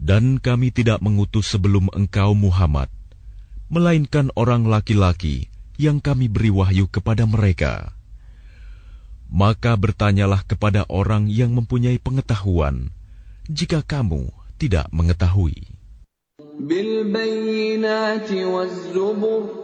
Dan kami tidak mengutus sebelum engkau Muhammad, melainkan orang laki-laki yang kami beri wahyu kepada mereka. Maka bertanyalah kepada orang yang mempunyai pengetahuan, jika kamu tidak mengetahui. Bil bayyinati waz zubur